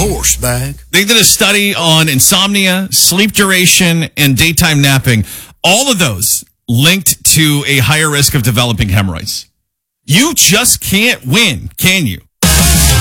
horse bag. They did a study on insomnia, sleep duration, and daytime napping. All of those linked to a higher risk of developing hemorrhoids. You just can't win, can you?